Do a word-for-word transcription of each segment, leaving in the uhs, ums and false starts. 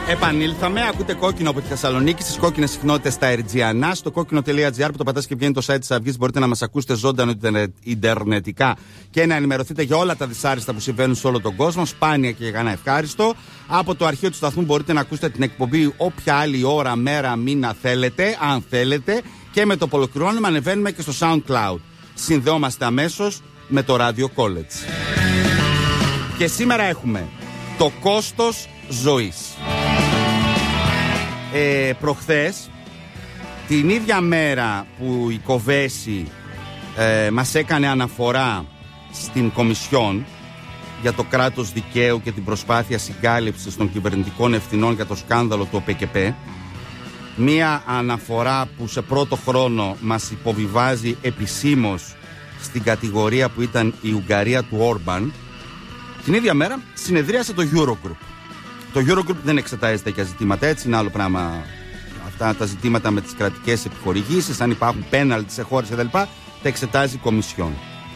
Επανήλθαμε, ακούτε Κόκκινο από τη Θεσσαλονίκη, στις κόκκινες συχνότητες στα Ερτζιανά, στο κόκκινο τελεία τζι άρ που το πατάς και βγαίνει το site της Αυγής. Μπορείτε να μας ακούσετε ζωντανό ιντερνετικά και να ενημερωθείτε για όλα τα δυσάρεστα που συμβαίνουν σε όλο τον κόσμο, σπάνια και για να ευχάριστο. Από το αρχείο του σταθμού μπορείτε να ακούσετε την εκπομπή όποια άλλη ώρα, μέρα, μήνα θέλετε, αν θέλετε. Και με το που ολοκληρώνουμε ανεβαίνουμε και στο SoundCloud. Συνδεόμαστε αμέσως με το Radio College. Και σήμερα έχουμε το κόστος ζωής. Ε, προχθές, την ίδια μέρα που η Κοβέση ε, μας έκανε αναφορά στην Κομισιόν για το κράτος δικαίου και την προσπάθεια συγκάλυψης των κυβερνητικών ευθυνών για το σκάνδαλο του ΟΠΕΚΕΠΕ, μία αναφορά που σε πρώτο χρόνο μας υποβιβάζει επισήμως στην κατηγορία που ήταν η Ουγγαρία του Όρμπαν, την ίδια μέρα συνεδρίασε το Eurogroup. Το Eurogroup δεν εξετάζει τέτοια ζητήματα, έτσι είναι άλλο πράγμα. Αυτά τα ζητήματα με τις κρατικές επιχορηγήσεις, αν υπάρχουν πέναλτι σε χώρες κτλ., τα εξετάζει η Κομισιόν.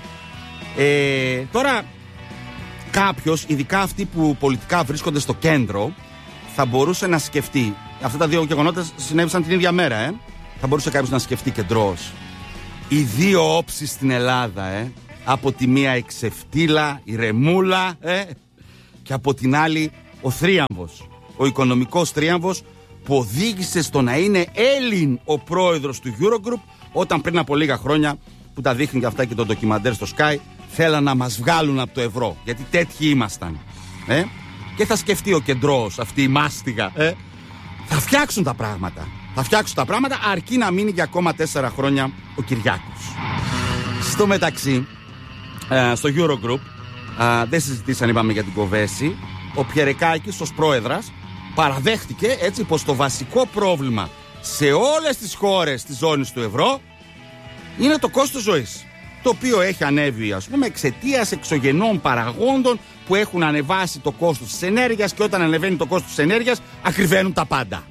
Ε, τώρα, κάποιος, ειδικά αυτοί που πολιτικά βρίσκονται στο κέντρο, θα μπορούσε να σκεφτεί. Αυτά τα δύο γεγονότα συνέβησαν την ίδια μέρα, ε. Θα μπορούσε κάποιος να σκεφτεί κεντρός. Οι δύο όψεις στην Ελλάδα, ε. Από τη μία η ξεφτύλα, η ρεμούλα, ε. Και από την άλλη ο θρίαμβος, ο οικονομικός θρίαμβος που οδήγησε στο να είναι Έλλην ο πρόεδρος του Eurogroup, όταν πριν από λίγα χρόνια, που τα δείχνει και αυτά και το ντοκιμαντέρ στο Sky, θέλαν να μας βγάλουν από το ευρώ, γιατί τέτοιοι ήμασταν, ε? Και θα σκεφτεί ο κεντρός, αυτή η μάστιγα, ε? Θα φτιάξουν τα πράγματα, θα φτιάξουν τα πράγματα, αρκεί να μείνει για ακόμα τέσσερα χρόνια ο Κυριάκος. Στο μεταξύ, ε, στο Eurogroup, ε, δεν συζητήσαν, είπαμε, για την Κοβέση. Ο Πιερεκάκης ως πρόεδρας παραδέχτηκε έτσι πως το βασικό πρόβλημα σε όλες τις χώρες της ζώνης του ευρώ είναι το κόστος ζωής, το οποίο έχει ανέβει, ας πούμε, εξαιτίας εξωγενών παραγόντων που έχουν ανεβάσει το κόστος της ενέργειας, και όταν ανεβαίνει το κόστος της ενέργειας ακριβένουν τα πάντα.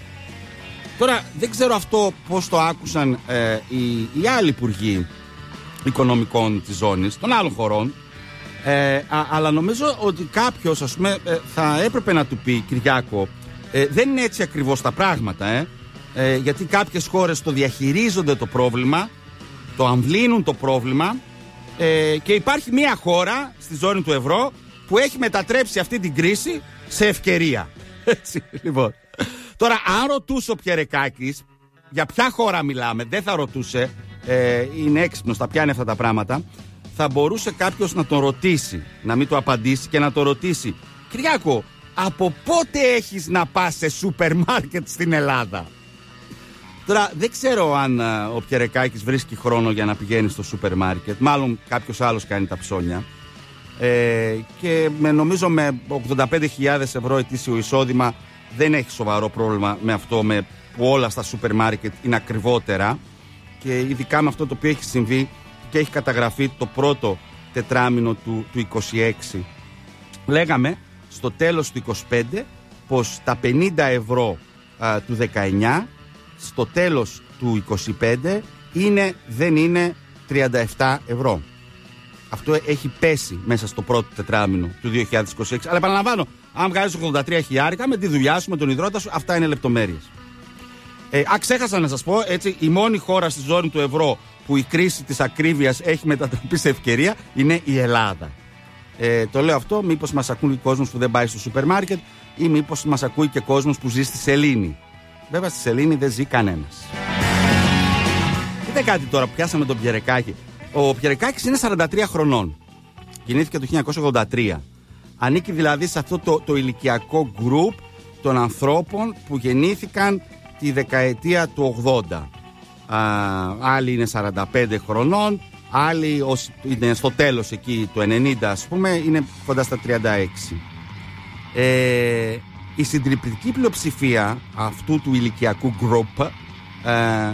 Τώρα δεν ξέρω αυτό πώς το άκουσαν ε, οι, οι άλλοι υπουργοί οικονομικών της ζώνης των άλλων χωρών. Ε, α, αλλά νομίζω ότι κάποιος, ας πούμε, ε, θα έπρεπε να του πει, Κυριάκο, ε, δεν είναι έτσι ακριβώς τα πράγματα, ε, ε, γιατί κάποιες χώρες το διαχειρίζονται το πρόβλημα, το αμβλύνουν το πρόβλημα, ε, και υπάρχει μια χώρα στη ζώνη του ευρώ που έχει μετατρέψει αυτή την κρίση σε ευκαιρία. Έτσι, λοιπόν. Τώρα, αν ρωτούσε ο Πιερεκάκης για ποια χώρα μιλάμε, δεν θα ρωτούσε, ε, είναι έξυπνος, θα πιάνει αυτά τα πράγματα. Θα μπορούσε κάποιος να τον ρωτήσει, να μην το απαντήσει και να το ρωτήσει, Κυριάκο, από πότε έχεις να πας σε σούπερ μάρκετ στην Ελλάδα? Τώρα δεν ξέρω αν α, ο Πιερεκάκης βρίσκει χρόνο για να πηγαίνει στο σούπερ μάρκετ. Μάλλον κάποιος άλλος κάνει τα ψώνια, ε, και με, νομίζω με ογδόντα πέντε χιλιάδες ευρώ ετήσιο εισόδημα δεν έχει σοβαρό πρόβλημα με αυτό, με που όλα στα σούπερ μάρκετ είναι ακριβότερα, και ειδικά με αυτό το οποίο έχει συμβεί και έχει καταγραφεί το πρώτο τετράμινο του, του είκοσι έξι. Λέγαμε στο τέλος του είκοσι πέντε πως τα πενήντα ευρώ α, του δεκαεννιά στο τέλος του είκοσι πέντε είναι, δεν είναι τριάντα επτά ευρώ. Αυτό έχει πέσει μέσα στο πρώτο τετράμινο του δύο χιλιάδες είκοσι έξι. Αλλά επαναλαμβάνω, αν βγάζεις ογδόντα τρία χιλιάρικα με τη δουλειά σου, με τον υδρότα σου, αυτά είναι λεπτομέρειες. Ε, α, ξέχασα να σας πω, έτσι, η μόνη χώρα στη ζώνη του ευρώ που η κρίση της ακρίβειας έχει μετατραπεί σε ευκαιρία είναι η Ελλάδα. Ε, το λέω αυτό μήπως μας ακούει κόσμος που δεν πάει στο σούπερ μάρκετ, ή μήπως μας ακούει και κόσμος που ζει στη Σελήνη. Βέβαια στη Σελήνη δεν ζει κανένας. Κοίτα κάτι τώρα που πιάσαμε τον Πιερεκάκη. Ο Πιερεκάκης είναι σαράντα τρία χρονών. Γεννήθηκε το χίλια εννιακόσια ογδόντα τρία. Ανήκει δηλαδή σε αυτό το, το ηλικιακό γκρουπ των ανθρώπων που γεννήθηκαν τη δεκαετία του ογδόντα. Α, άλλοι είναι σαράντα πέντε χρονών, άλλοι ως, είναι στο τέλος εκεί του ενενήντα, ας πούμε, είναι κοντά στα τριάντα έξι. Ε, η συντριπτική πλειοψηφία αυτού του ηλικιακού γκρουπ ε,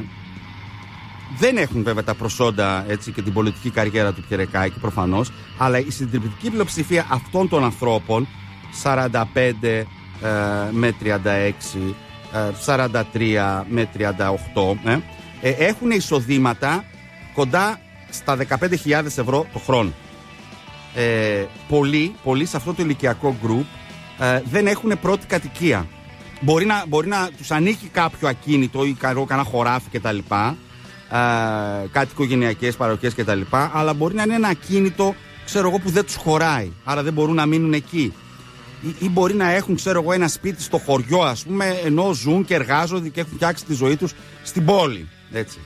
δεν έχουν βέβαια τα προσόντα, έτσι, και την πολιτική καριέρα του Πιερεκάκη προφανώς, αλλά η συντριπτική πλειοψηφία αυτών των ανθρώπων, σαράντα πέντε ε, με τριάντα έξι, ε, σαράντα τρία με τριάντα οκτώ, ε, ε, έχουν εισοδήματα κοντά στα δεκαπέντε χιλιάδες ευρώ το χρόνο. Ε, πολλοί, πολλοί σε αυτό το ηλικιακό γκρουπ ε, δεν έχουν πρώτη κατοικία. μπορεί να, μπορεί να τους ανήκει κάποιο ακίνητο ή κανένα χωράφι κτλ. Ε, κάτι οικογενειακές παροχές κτλ. Αλλά μπορεί να είναι ένα ακίνητο, ξέρω εγώ, που δεν τους χωράει. Άρα δεν μπορούν να μείνουν εκεί. Ή, ή μπορεί να έχουν, ξέρω εγώ, ένα σπίτι στο χωριό, ας πούμε, ενώ ζουν και εργάζονται και έχουν φτιάξει τη ζωή τους στην πόλη. Έτσι.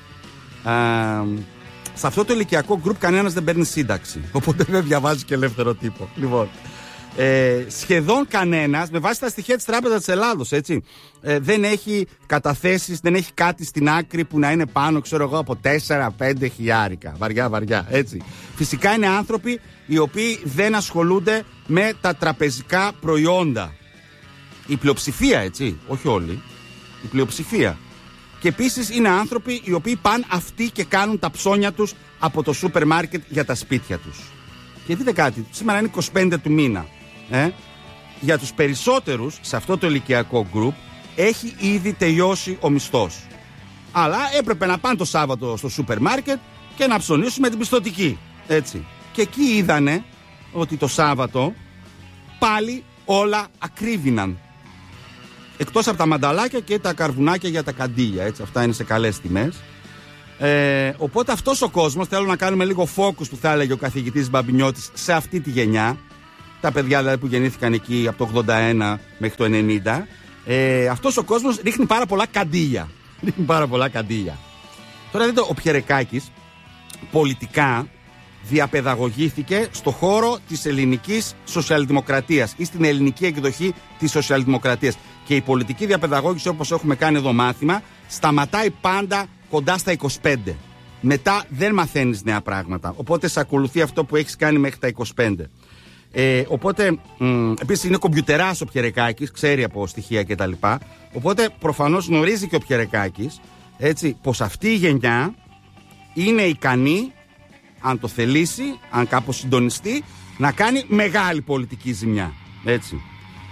Ε, σε αυτό το ηλικιακό γκρουπ κανένας δεν παίρνει σύνταξη. Οπότε δεν διαβάζει και ελεύθερο τύπο. Λοιπόν. Ε, σχεδόν κανένας, με βάση τα στοιχεία της Τράπεζας της Ελλάδος, έτσι, ε, δεν έχει καταθέσεις, δεν έχει κάτι στην άκρη που να είναι πάνω, ξέρω εγώ, από τέσσερα πέντε χιλιάρικα. Βαριά, βαριά, έτσι. Φυσικά είναι άνθρωποι οι οποίοι δεν ασχολούνται με τα τραπεζικά προϊόντα. Η πλειοψηφία, έτσι, όχι όλοι. Η πλειοψηφία. Και επίσης είναι άνθρωποι οι οποίοι πάνε αυτοί και κάνουν τα ψώνια τους από το σούπερ μάρκετ για τα σπίτια τους. Και δείτε κάτι, σήμερα είναι είκοσι πέντε του μήνα. Ε? Για τους περισσότερους σε αυτό το ηλικιακό γκρουπ έχει ήδη τελειώσει ο μισθός. Αλλά έπρεπε να πάνε το Σάββατο στο σούπερ μάρκετ και να ψωνίσουν με την πιστωτική. Έτσι. Και εκεί είδανε ότι το Σάββατο πάλι όλα ακρίβηναν. Εκτός από τα μανταλάκια και τα καρβουνάκια για τα καντήλια. Έτσι. Αυτά είναι σε καλές τιμές. Ε, οπότε αυτός ο κόσμος, θέλω να κάνουμε λίγο focus που θα έλεγε ο καθηγητής Μπαμπινιώτης σε αυτή τη γενιά, τα παιδιά δηλαδή που γεννήθηκαν εκεί από το ογδόντα ένα μέχρι το ενενήντα, ε, αυτός ο κόσμος ρίχνει πάρα πολλά καντήλια. Ρίχνει πάρα πολλά καντήλια. Τώρα δείτε, ο Πιερεκάκης πολιτικά διαπαιδαγωγήθηκε στο χώρο της ελληνικής σοσιαλδημοκρατίας ή στην ελληνική εκδοχή της σοσιαλδημοκρατίας. Και η πολιτική διαπαιδαγώγηση, όπως έχουμε κάνει εδώ μάθημα, σταματάει πάντα κοντά στα είκοσι πέντε. Μετά δεν μαθαίνεις νέα πράγματα. Οπότε σε ακολουθεί αυτό που έχεις κάνει μέχρι τα είκοσι πέντε. Ε, οπότε, μ, επίσης είναι κομπιουτεράς ο Πιερεκάκης, ξέρει από στοιχεία κτλ. Οπότε προφανώς γνωρίζει και ο Πιερεκάκης, έτσι, πως αυτή η γενιά είναι ικανή, αν το θελήσει, αν κάπως συντονιστεί, να κάνει μεγάλη πολιτική ζημιά. Έτσι.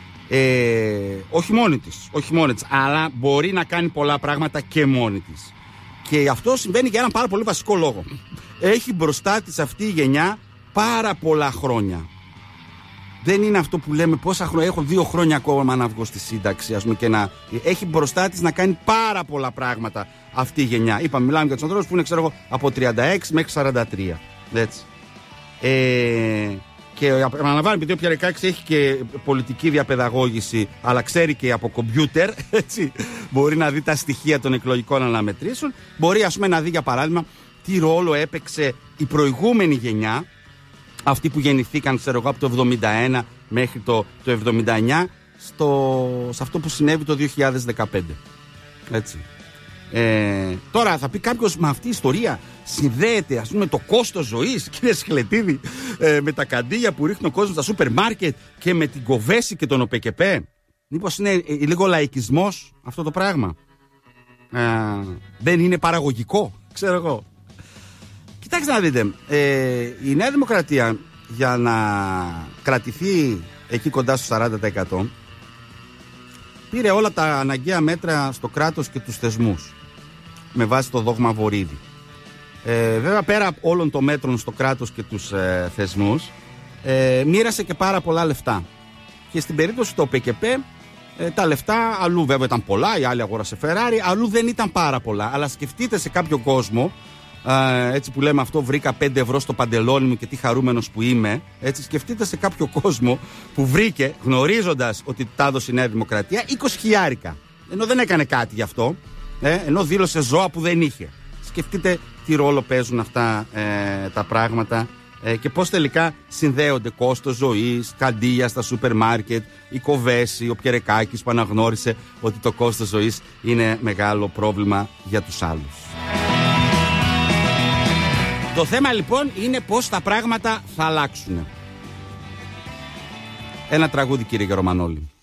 Ε, όχι μόνη της, όχι μόνη της, αλλά μπορεί να κάνει πολλά πράγματα και μόνη της. Και αυτό συμβαίνει για έναν πάρα πολύ βασικό λόγο. Έχει μπροστά της αυτή η γενιά πάρα πολλά χρόνια. Δεν είναι αυτό που λέμε πόσα χρόνια, έχω δύο χρόνια ακόμα να βγω στη σύνταξη, ας πούμε, και να... Έχει μπροστά της να κάνει πάρα πολλά πράγματα αυτή η γενιά. Είπαμε, μιλάμε για τους ανθρώπους που είναι, ξέρω εγώ, από τριάντα έξι μέχρι σαράντα τρία. Έτσι. Ε, και επαναλαμβάνω, επειδή ο Πιερεκάκης έχει και πολιτική διαπαιδαγώγηση, αλλά ξέρει και από κομπιούτερ, έτσι, μπορεί να δει τα στοιχεία των εκλογικών αναμετρήσεων, μπορεί, ας πούμε, να δει, για παράδειγμα, τι ρόλο έπαιξε η προηγούμενη γενιά, αυτοί που γεννηθήκαν, ξέρω εγώ, από το εβδομήντα ένα μέχρι το, το εβδομήντα εννιά, στο, σε αυτό που συνέβη το δύο χιλιάδες δεκαπέντε. Έτσι. Ε, τώρα θα πει κάποιος, με αυτή η ιστορία συνδέεται, ας πούμε, το κόστος ζωής, κύριε Σχελετίδη, ε, με τα καντήλια που ρίχνει ο κόσμος στα σούπερ μάρκετ και με την Κοβέση και τον ΟΠΕΚΕΠΕ. Μήπως είναι ε, λίγο λαϊκισμός αυτό το πράγμα? Ε, δεν είναι παραγωγικό, ξέρω εγώ. Κοιτάξτε να δείτε, ε, η Νέα Δημοκρατία, για να κρατηθεί εκεί κοντά στο σαράντα τοις εκατό, πήρε όλα τα αναγκαία μέτρα στο κράτος και τους θεσμούς, με βάση το δόγμα Βορίδη. Ε, βέβαια, πέρα όλων των μέτρων στο κράτος και τους ε, θεσμούς, ε, μοίρασε και πάρα πολλά λεφτά. Και στην περίπτωση του ΟΠΕΚΕΠΕ, ε, τα λεφτά αλλού βέβαια ήταν πολλά, η άλλη αγόρασε Ferrari, αλλού δεν ήταν πάρα πολλά. Αλλά σκεφτείτε σε κάποιο κόσμο, ε, έτσι που λέμε αυτό, βρήκα πέντε ευρώ στο παντελόνι μου και τι χαρούμενος που είμαι. Έτσι, σκεφτείτε σε κάποιο κόσμο που βρήκε, γνωρίζοντας ότι του τα έδωσε η Νέα Δημοκρατία, είκοσι χιλιάρικα. Ενώ δεν έκανε κάτι γι' αυτό, ε, ενώ δήλωσε ζώα που δεν είχε. Σκεφτείτε τι ρόλο παίζουν αυτά ε, τα πράγματα ε, και πώς τελικά συνδέονται κόστος ζωής, καντήλια στα σούπερ μάρκετ, η Κοβέση, ο Πιερεκάκης που αναγνώρισε ότι το κόστος ζωής είναι μεγάλο πρόβλημα για τους άλλους. Το θέμα λοιπόν είναι πώς τα πράγματα θα αλλάξουν. Ένα τραγούδι, κύριε Γερομανόλη.